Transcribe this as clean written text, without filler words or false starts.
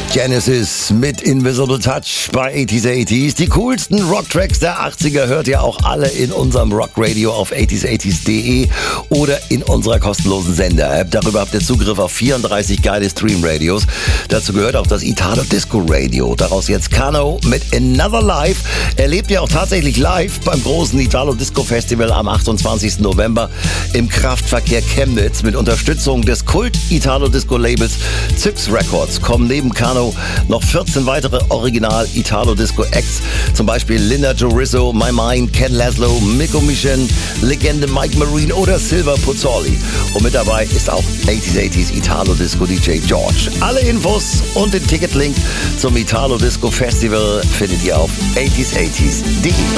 Genesis mit Invisible Touch bei 80s. Die coolsten Rocktracks der 80er hört ihr auch alle in unserem Rockradio auf 80s80s.de oder in unserer kostenlosen Sender-App. Darüber habt ihr Zugriff auf 34 geile Stream-Radios. Dazu gehört auch das Italo Disco Radio. Daraus jetzt Kano mit Another Life. Erlebt ihr auch tatsächlich live beim großen Italo Disco Festival am 28. November im Kraftverkehr Chemnitz. Mit Unterstützung des Kult-Italo Disco Labels Zyx Records kommen neben Kano noch 14 weitere Original-Italo-Disco-Acts, zum Beispiel Linda Jorizzo, My Mind, Ken Laszlo, Mikko Mischen, Legende Mike Marine oder Silver Puzzoli. Und mit dabei ist auch 80s Italo-Disco-DJ George. Alle Infos und den Ticketlink zum Italo-Disco Festival findet ihr auf 80s80s.de.